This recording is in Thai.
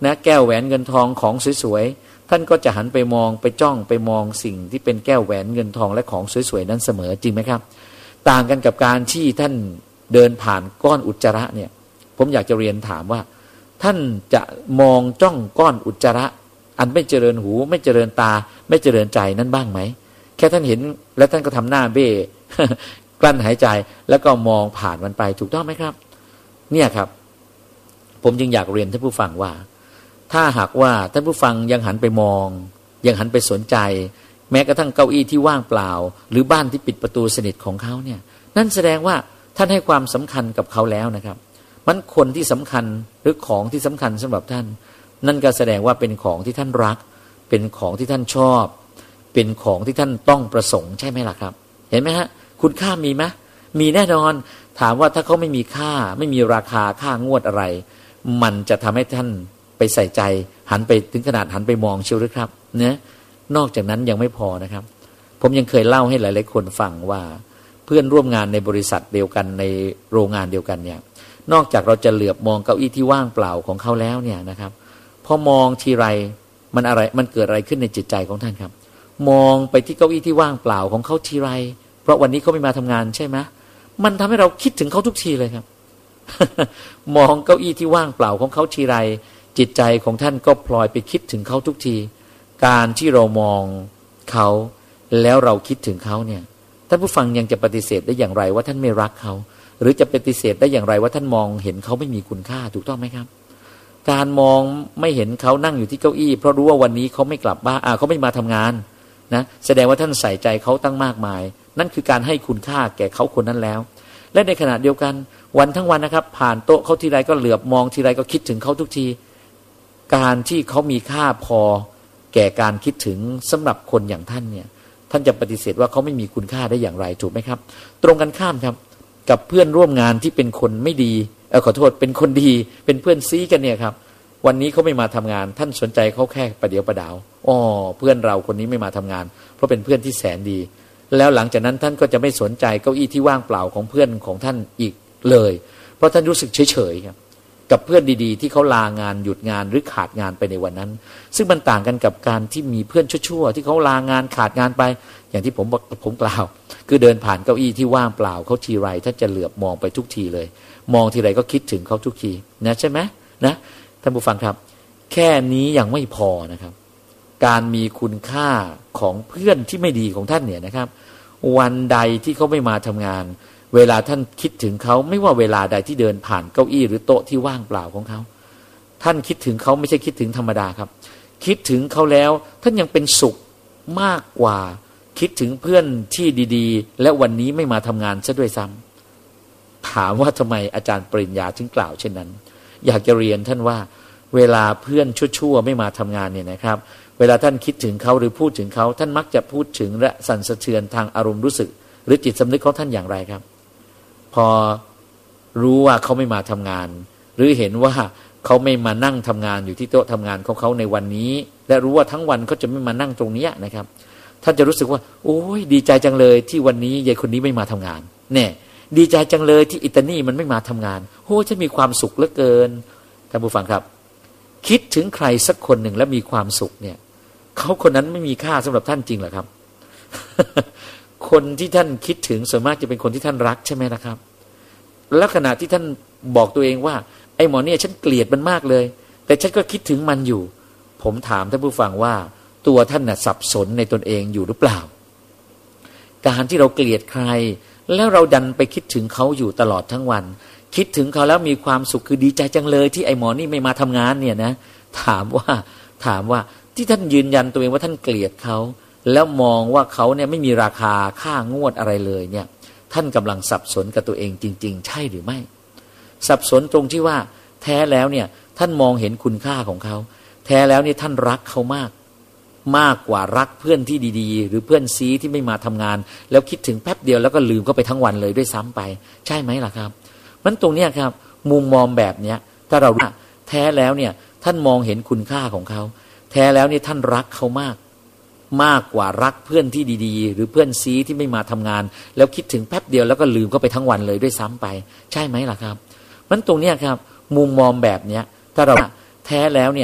นะแก้วแหวนเงินทองของสวยๆท่านก็จะหันไปมองไปจ้องไปมองสิ่งที่เป็นแก้วแหวนเงินทองและของสวยๆนั้นเสมอจริงไหมครับต่างกันกับการที่ท่านเดินผ่านก้อนอุจจาระเนี่ยผมอยากจะเรียนถามว่าท่านจะมองจ้องก้อนอุจจาระอันไม่เจริญหูไม่เจริญตาไม่เจริญใจนั้นบ้างไหมแค่ท่านเห็นแล้วท่านก็ทำหน้าเบ้ กลั้นหายใจแล้วก็มองผ่านมันไปถูกต้องไหมครับเนี่ยครับผมจึงอยากเรียนท่านผู้ฟังว่าถ้าหากว่าท่านผู้ฟังยังหันไปมองยังหันไปสนใจแม้กระทั่งเก้าอี้ที่ว่างเปล่าหรือบ้านที่ปิดประตูสนิทของเขาเนี่ยนั่นแสดงว่าท่านให้ความสำคัญกับเขาแล้วนะครับมันคนที่สำคัญหรือของที่สำคัญสำหรับท่านนั่นก็แสดงว่าเป็นของที่ท่านรักเป็นของที่ท่านชอบเป็นของที่ท่านต้องประสงค์ใช่ไหมล่ะครับเห็นไหมฮะคุณค่ามีไหมมีแน่นอนถามว่าถ้าเขาไม่มีค่าไม่มีราคาค่างวดอะไรมันจะทำให้ท่านไปใส่ใจหันไปถึงขนาดหันไปมองเชียวหรือครับเนี่ยนอกจากนั้นยังไม่พอนะครับผมยังเคยเล่าให้หลายๆคนฟังว่าเพื่อนร่วมงานในบริษัทเดียวกันในโรงงานเดียวกันเนี่ยนอกจากเราจะเหลือบมองเก้าอี้ที่ว่างเปล่าของเขาแล้วเนี่ยนะครับพอมองทีไรมันเกิดอะไรขึ้นในจิตใจของท่านครับมองไปที่เก้าอี้ที่ว่างเปล่าของเขาทีไรเพราะวันนี้เขาไม่มาทำงานใช่ไหมมันทำให้เราคิดถึงเขาทุกทีเลยครับ มองเก้าอี้ที่ว่างเปล่าของเขาทีไรจิตใจของท่านก็พลอยไปคิดถึงเขาทุกทีการที่เรามองเขาแล้วเราคิดถึงเขาเนี่ยท่านผู้ฟังยังจะปฏิเสธได้อย่างไรว่าท่านไม่รักเขาหรือจะปฏิเสธได้อย่างไรว่าท่านมองเห็นเขาไม่มีคุณค่าถูกต้องไหมครับการมองไม่เห็นเขานั่งอยู่ที่เก้าอี้เพราะรู้ว่าวันนี้เขาไม่กลับบ้านเขาไม่มาทำงานนะแสดงว่าท่านใส่ใจเขาตั้งมากมายนั่นคือการให้คุณค่าแก่เขาคนนั้นแล้วและในขณะเดียวกันวันทั้งวันนะครับผ่านโต๊ะเขาทีไรก็เหลือบมองทีไรก็คิดถึงเขาทุกทีการที่เขามีค่าพอแก่การคิดถึงสำหรับคนอย่างท่านเนี่ยท่านจะปฏิเสธว่าเขาไม่มีคุณค่าได้อย่างไรถูกไหมครับตรงกันข้ามครับกับเพื่อนร่วมงานที่เป็นคนไม่ดีขอโทษเป็นคนดีเป็นเพื่อนซีกันเนี่ยครับวันนี้เขาไม่มาทำงานท่านสนใจเขาแค่ประเดี๋ยวประดาวเพื่อนเราคนนี้ไม่มาทำงานเพราะเป็นเพื่อนที่แสนดีแล้วหลังจากนั้นท่านก็จะไม่สนใจเก้าอี้ที่ว่างเปล่าของเพื่อนของท่านอีกเลยเพราะท่านรู้สึกเฉยๆครับกับเพื่อนดีๆที่เขาลางานหยุดงานหรือขาดงานไปในวันนั้นซึ่งมันต่างกันกับการที่มีเพื่อนชั่วๆที่เขาลางานขาดงานไปอย่างที่ผมกล่าวคือเดินผ่านเก้าอี้ที่ว่างเปล่าเขาทีไรท่านจะเหลือบมองไปทุกทีเลยมองทีไรก็คิดถึงเขาทุกทีนะใช่ไหมนะท่านผู้ฟังครับแค่นี้ยังไม่พอนะครับการมีคุณค่าของเพื่อนที่ไม่ดีของท่านเนี่ยนะครับวันใดที่เขาไม่มาทำงานเวลาท่านคิดถึงเขาไม่ว่าเวลาใดที่เดินผ่านเก้าอี้หรือโต๊ะที่ว่างเปล่าของเขาท่านคิดถึงเขาไม่ใช่คิดถึงธรรมดาครับคิดถึงเขาแล้วท่านยังเป็นสุขมากกว่าคิดถึงเพื่อนที่ดีๆและวันนี้ไม่มาทำงานซะด้วยซ้ำถามว่าทำไมอาจารย์ปริญญาถึงกล่าวเช่นนั้นอยากจะเรียนท่านว่าเวลาเพื่อนชั่วๆไม่มาทำงานเนี่ยนะครับเวลาท่านคิดถึงเขาหรือพูดถึงเขาท่านมักจะพูดถึงและสั่นสะเทือนทางอารมณ์รู้สึกหรือจิตสำนึกของท่านอย่างไรครับพอรู้ว่าเขาไม่มาทำงานหรือเห็นว่าเขาไม่มานั่งทำงานอยู่ที่โต๊ะทำงานของเขาในวันนี้และรู้ว่าทั้งวันเขาจะไม่มานั่งตรงนี้นะครับท่านจะรู้สึกว่าโอ้ยดีใจจังเลยที่วันนี้ยายคนนี้ไม่มาทำงานแน่ดีใจจังเลยที่อิตานี่มันไม่มาทำงานโอ้ฉันมีความสุขเหลือเกินท่านผู้ฟังครับคิดถึงใครสักคนหนึ่งแล้วมีความสุขเนี่ยเขาคนนั้นไม่มีค่าสำหรับท่านจริงเหรอครับ คนที่ท่านคิดถึงส่วนมากจะเป็นคนที่ท่านรักใช่ไหมล่ะครับแล้วขณะที่ท่านบอกตัวเองว่าไอ้หมอเนี่ยฉันเกลียดมันมากเลยแต่ฉันก็คิดถึงมันอยู่ผมถามท่านผู้ฟังว่าตัวท่านน่ะสับสนในตนเองอยู่หรือเปล่าการที่เราเกลียดใครแล้วเราดันไปคิดถึงเขาอยู่ตลอดทั้งวันคิดถึงเขาแล้วมีความสุขคือดีใจจังเลยที่ไอ้หมอนี่ไม่มาทำงานเนี่ยนะถามว่าที่ท่านยืนยันตัวเองว่าท่านเกลียดเขาแล้วมองว่าเขาเนี่ยไม่มีราคาค่างวดอะไรเลยเนี่ยท่านกำลังสับสนกับตัวเองจริงๆใช่หรือไม่สับสนตรงที่ว่าแท้แล้วเนี่ยท่านมองเห็นคุณค่าของเขาแท้แล้วเนี่ยท่านรักเขามากกว่ารักเพื่อนที่ดีๆหรือเพื่อนซีที่ไม่มาทำงานแล้วคิดถึงแป๊บเดียวแล้วก็ลืมเขาไปทั้งวันเลยด้วยซ้ำไปใช่ไหมล่ะครับมันตรงเนี้ยครับมุมมองแบบเนี้ยถ้าเราแท้แล้วเนี่ยท่านมองเห็นคุณค่าของเขาแท้แล้วเนี่ยท่านรักเขามากกว่ารักเพื่อนที่ดีๆหรือเพื่อนซีที่ไม่มาทำงานแล้วคิดถึงแป๊บเดียวแล้วก็ลืมเขาไปทั้งวันเลยด้วยซ้ำไปใช่ไหมล่ะครับมันตรงเนี้ยครับมุมมองแบบเนี้ยถ้าเราแท้แล้วเนี่ย